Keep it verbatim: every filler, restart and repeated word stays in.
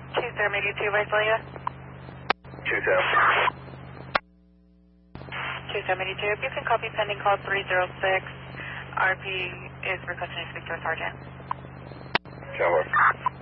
two seventy-two, Visalia. two seventy. two seventy-two, if you can copy pending call three zero six, R P is requesting to speak to a sergeant. Can work.